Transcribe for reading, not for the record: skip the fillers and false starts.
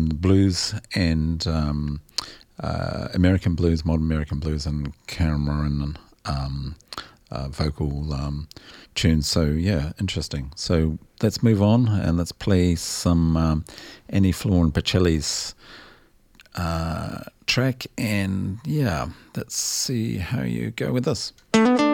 blues and American blues, modern American blues, and Cameron vocal tunes. So yeah, interesting. So let's move on and let's play some Annie Floor and Pacelli's track, and yeah, let's see how you go with this.